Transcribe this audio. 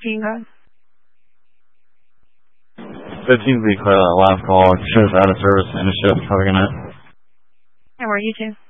15, guys. 15 be clear that last call. Ship's out of service and the ship. Have a good night. And where are you two?